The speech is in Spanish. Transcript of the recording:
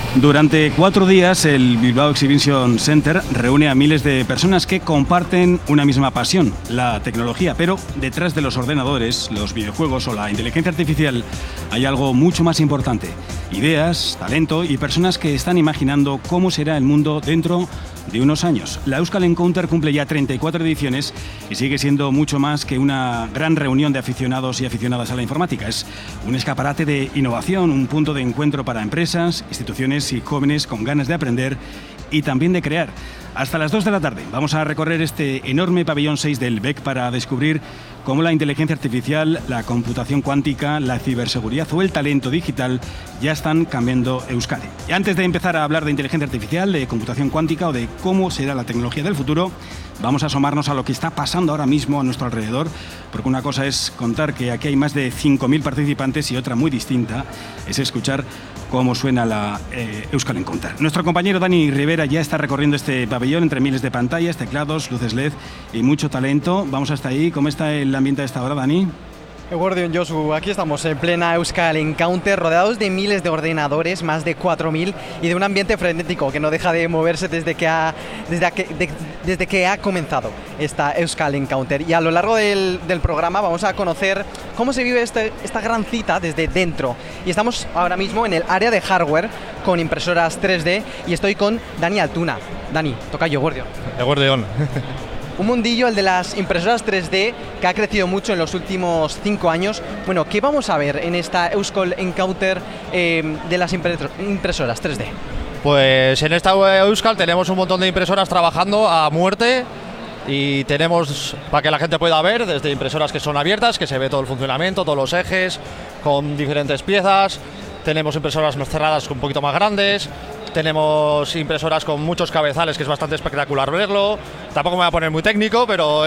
Durante 4 días, el Bilbao Exhibition Center reúne a miles de personas que comparten una misma pasión, la tecnología. Pero detrás de los ordenadores, los videojuegos o la inteligencia artificial hay algo mucho más importante. Ideas, talento y personas que están imaginando cómo será el mundo dentro de unos años. La Euskal Encounter cumple ya 34 ediciones y sigue siendo mucho más que una gran reunión de aficionados y aficionadas a la informática. Es un escaparate de innovación, un punto de encuentro para empresas, instituciones y jóvenes con ganas de aprender y también de crear. Hasta las 2 de la tarde vamos a recorrer este enorme pabellón 6 del BEC para descubrir cómo la inteligencia artificial, la computación cuántica, la ciberseguridad o el talento digital ya están cambiando Euskadi. Y antes de empezar a hablar de inteligencia artificial, de computación cuántica o de cómo será la tecnología del futuro, vamos a asomarnos a lo que está pasando ahora mismo a nuestro alrededor, porque una cosa es contar que aquí hay más de 5.000 participantes y otra muy distinta es escuchar cómo suena la Euskal Encounter. Nuestro compañero Dani Rivera ya está recorriendo este pabellón entre miles de pantallas, teclados, luces LED y mucho talento. Vamos hasta ahí. ¿Cómo está el ambiente a esta hora, Dani? Eguardion, Josu, aquí estamos en plena Euskal Encounter, rodeados de miles de ordenadores, más de 4.000, y de un ambiente frenético que no deja de moverse desde que ha comenzado esta Euskal Encounter. Y a lo largo del programa vamos a conocer cómo se vive esta gran cita desde dentro. Y estamos ahora mismo en el área de hardware con impresoras 3D y estoy con Dani Altuna. Dani, tocayo, Eguardion. Un mundillo, el de las impresoras 3D, que ha crecido mucho en los últimos 5 años. Bueno, ¿qué vamos a ver en esta Euskal Encounter de las impresoras 3D? Pues en esta Euskal tenemos un montón de impresoras trabajando a muerte y tenemos, para que la gente pueda ver, desde impresoras que son abiertas, que se ve todo el funcionamiento, todos los ejes, con diferentes piezas. Tenemos impresoras más cerradas, un poquito más grandes. Tenemos impresoras con muchos cabezales, que es bastante espectacular verlo. Tampoco me voy a poner muy técnico, pero